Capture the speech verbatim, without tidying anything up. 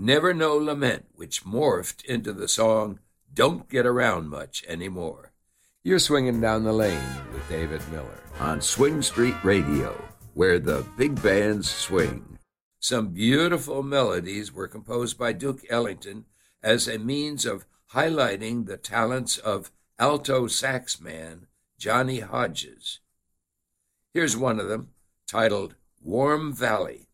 Never No Lament, which morphed into the song Don't Get Around Much Anymore. You're swinging down the lane with David Miller on Swing Street Radio, where the big bands swing. Some beautiful melodies were composed by Duke Ellington as a means of highlighting the talents of alto sax man Johnny Hodges. Here's one of them, titled Warm Valley.